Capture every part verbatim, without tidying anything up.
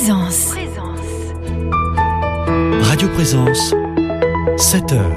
Présence. Radio Présence, sept heures.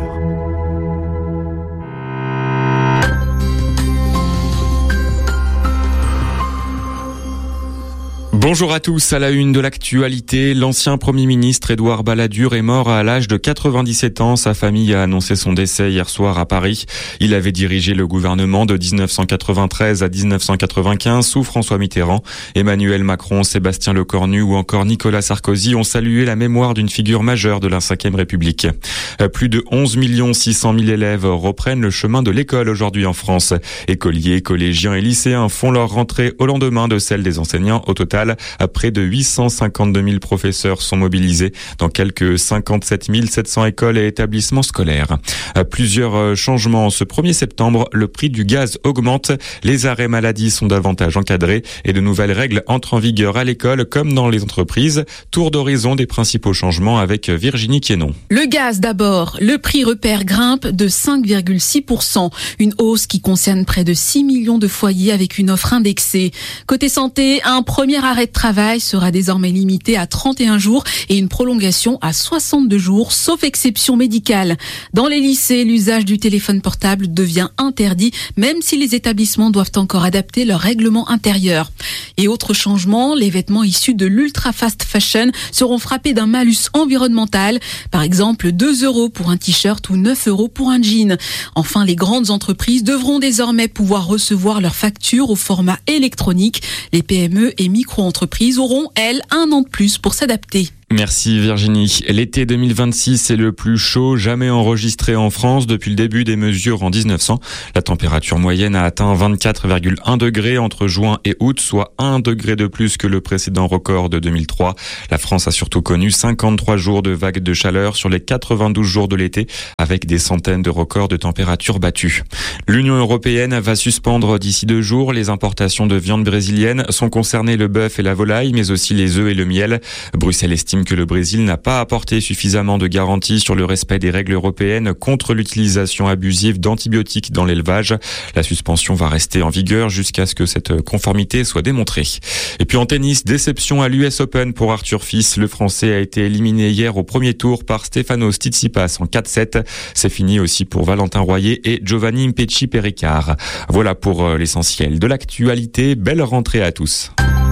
Bonjour à tous, à la une de l'actualité, l'ancien Premier ministre Édouard Balladur est mort à l'âge de quatre-vingt-dix-sept ans. Sa famille a annoncé son décès hier soir à Paris. Il avait dirigé le gouvernement de dix-neuf cent quatre-vingt-treize à dix-neuf cent quatre-vingt-quinze sous François Mitterrand. Emmanuel Macron, Sébastien Lecornu ou encore Nicolas Sarkozy ont salué la mémoire d'une figure majeure de la cinquième République. Plus de onze millions six cent mille élèves reprennent le chemin de l'école aujourd'hui en France. Écoliers, collégiens et lycéens font leur rentrée au lendemain de celle des enseignants. Au total, près de huit cent cinquante-deux mille professeurs sont mobilisés dans quelques cinquante-sept mille sept cents écoles et établissements scolaires. Plusieurs changements. Ce premier septembre, le prix du gaz augmente, les arrêts maladie sont davantage encadrés et de nouvelles règles entrent en vigueur à l'école comme dans les entreprises. Tour d'horizon des principaux changements avec Virginie Quénon. Le gaz d'abord. Le prix repère grimpe de cinq virgule six pour cent. Une hausse qui concerne près de six millions de foyers avec une offre indexée. Côté santé, un premier arrêt de travail sera désormais limité à trente et un jours et une prolongation à soixante-deux jours, sauf exception médicale. Dans les lycées, l'usage du téléphone portable devient interdit, même si les établissements doivent encore adapter leur règlement intérieur. Et autre changement, les vêtements issus de l'ultra fast fashion seront frappés d'un malus environnemental. Par exemple, deux euros pour un t-shirt ou neuf euros pour un jean. Enfin, les grandes entreprises devront désormais pouvoir recevoir leurs factures au format électronique. Les P M E et micro-entreprises auront, elles, un an de plus pour s'adapter. Merci Virginie. L'été deux mille vingt-six est le plus chaud jamais enregistré en France depuis le début des mesures en dix-neuf cents. La température moyenne a atteint vingt-quatre virgule un degrés entre juin et août, soit un degré de plus que le précédent record de deux mille trois. La France a surtout connu cinquante-trois jours de vagues de chaleur sur les quatre-vingt-douze jours de l'été, avec des centaines de records de température battus. L'Union européenne va suspendre d'ici deux jours les importations de viande brésilienne. Sont concernés le bœuf et la volaille, mais aussi les œufs et le miel. Bruxelles estime que le Brésil n'a pas apporté suffisamment de garanties sur le respect des règles européennes contre l'utilisation abusive d'antibiotiques dans l'élevage. La suspension va rester en vigueur jusqu'à ce que cette conformité soit démontrée. Et puis en tennis, déception à l'U S Open pour Arthur Fils. Le Français a été éliminé hier au premier tour par Stefanos Tsitsipas en quatre sept. C'est fini aussi pour Valentin Royer et Giovanni Mpetshi Perricard. Voilà pour l'essentiel de l'actualité. Belle rentrée à tous.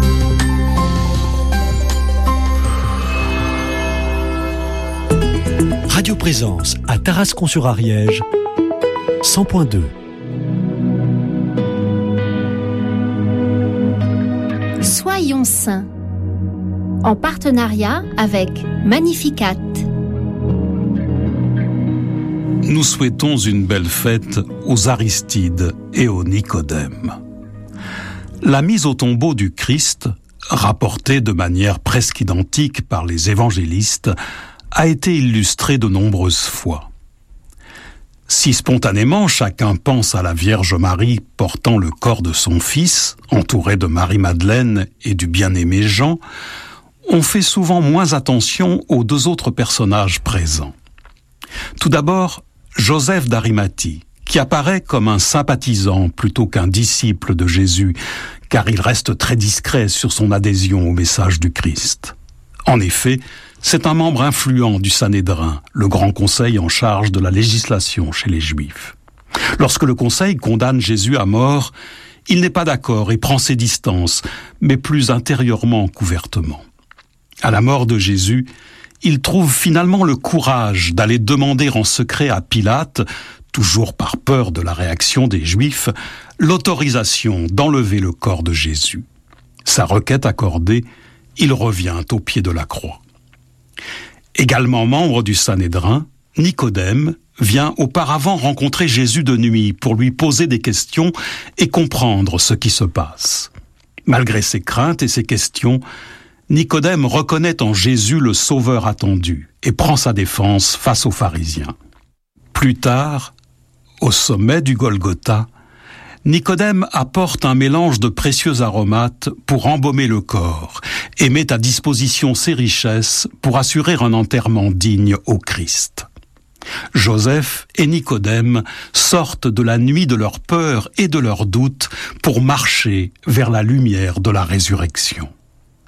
Radio Présence à Tarascon-sur-Ariège, cent point deux. Soyons saints, en partenariat avec Magnificat. Nous souhaitons une belle fête aux Aristides et aux Nicodèmes. La mise au tombeau du Christ, rapportée de manière presque identique par les évangélistes, a été illustrée de nombreuses fois. Si spontanément chacun pense à la Vierge Marie portant le corps de son fils, entouré de Marie-Madeleine et du bien-aimé Jean, on fait souvent moins attention aux deux autres personnages présents. Tout d'abord, Joseph d'Arimathie, qui apparaît comme un sympathisant plutôt qu'un disciple de Jésus, car il reste très discret sur son adhésion au message du Christ. En effet, c'est un membre influent du Sanhédrin, le grand conseil en charge de la législation chez les Juifs. Lorsque le conseil condamne Jésus à mort, il n'est pas d'accord et prend ses distances, mais plus intérieurement qu'ouvertement. À la mort de Jésus, il trouve finalement le courage d'aller demander en secret à Pilate, toujours par peur de la réaction des Juifs, l'autorisation d'enlever le corps de Jésus. Sa requête accordée, il revient au pied de la croix. Également membre du Sanhédrin, Nicodème vient auparavant rencontrer Jésus de nuit pour lui poser des questions et comprendre ce qui se passe. Malgré ses craintes et ses questions, Nicodème reconnaît en Jésus le sauveur attendu et prend sa défense face aux pharisiens. Plus tard, au sommet du Golgotha, Nicodème apporte un mélange de précieux aromates pour embaumer le corps et met à disposition ses richesses pour assurer un enterrement digne au Christ. Joseph et Nicodème sortent de la nuit de leur peur et de leurs doutes pour marcher vers la lumière de la résurrection.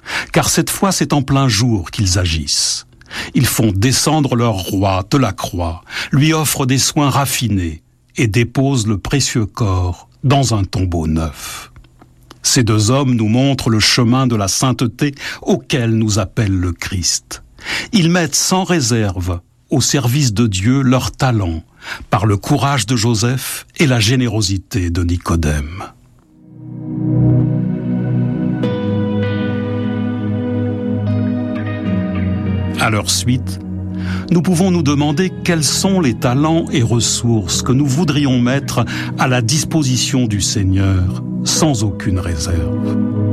car cette fois c'est en plein jour qu'ils agissent. Ils font descendre leur roi de la croix, lui offrent des soins raffinés et déposent le précieux corps dans un tombeau neuf. Ces deux hommes nous montrent le chemin de la sainteté auquel nous appelle le Christ. Ils mettent sans réserve au service de Dieu leur talent, par le courage de Joseph et la générosité de Nicodème. À leur suite, nous pouvons nous demander quels sont les talents et ressources que nous voudrions mettre à la disposition du Seigneur sans aucune réserve.